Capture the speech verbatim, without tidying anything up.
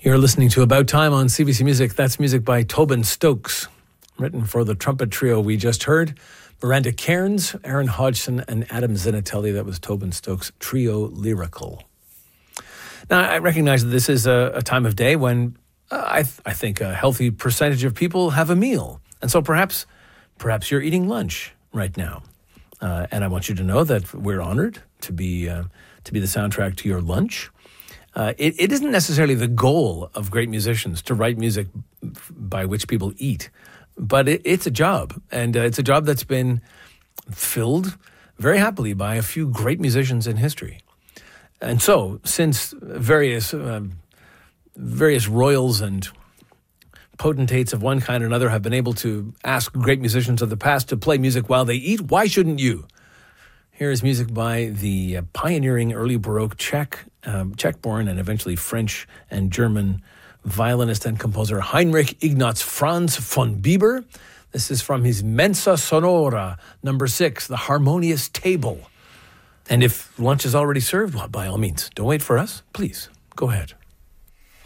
You're listening to About Time on C B C Music. That's music by Tobin Stokes, written for the trumpet trio we just heard. Miranda Cairns, Aaron Hodgson, and Adam Zinatelli. That was Tobin Stokes' Trio Lyrical. Now, I recognize that this is a, a time of day when uh, I, th- I think a healthy percentage of people have a meal. And so perhaps, perhaps you're eating lunch right now. Uh, and I want you to know that we're honored to be, uh, to be the soundtrack to your lunch. Uh, it, it isn't necessarily the goal of great musicians to write music by which people eat, but it, it's a job, and uh, it's a job that's been filled very happily by a few great musicians in history. And so, since various um, various royals and potentates of one kind or another have been able to ask great musicians of the past to play music while they eat, why shouldn't you? Here is music by the uh, pioneering early Baroque Czech, um, Czech-born and eventually French and German violinist and composer Heinrich Ignaz Franz von Bieber. This is from his Mensa Sonora, number six, The Harmonious Table. And if lunch is already served, well, by all means, don't wait for us. Please, go ahead.